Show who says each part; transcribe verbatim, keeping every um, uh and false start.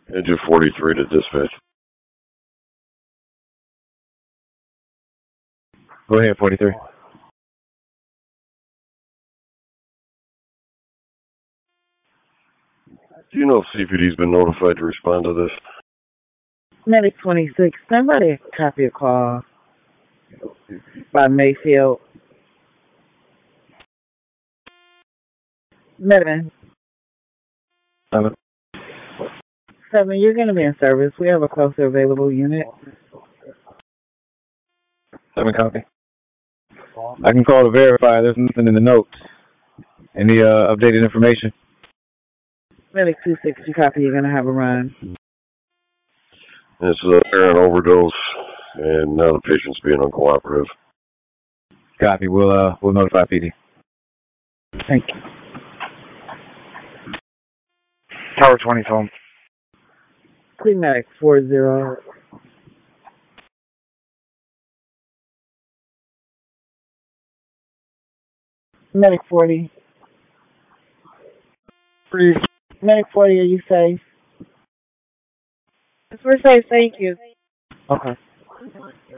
Speaker 1: Engine forty-three to dispatch.
Speaker 2: Go ahead, forty-three.
Speaker 1: Do you know if C P D's been notified to respond to this?
Speaker 3: Medic twenty-six, somebody copy a call by Mayfield. Medic.
Speaker 2: Seven.
Speaker 3: Seven, you're going to be in service. We have a closer available unit.
Speaker 2: Seven copy. I can call to verify. There's nothing in the notes. Any uh, updated information?
Speaker 3: Medic two sixty, copy. You're going to have a run.
Speaker 1: It's an apparent overdose, and now the patient's being uncooperative.
Speaker 2: Copy. We'll uh, we'll notify P D.
Speaker 3: Thank you.
Speaker 4: Tower twenty phone.
Speaker 3: Clean Medic four zero. Medic forty.
Speaker 4: Freeze.
Speaker 3: Medic forty, are you safe?
Speaker 5: We're safe, thank you.
Speaker 3: Okay.